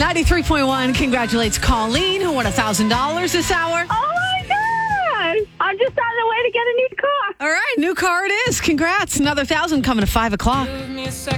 93.1 congratulates Colleen, who won $1,000 this hour. Oh my gosh! I'm just on the way to get a new car. All right, new car it is. Congrats. Another 1,000 coming at 5 o'clock. Give me a second.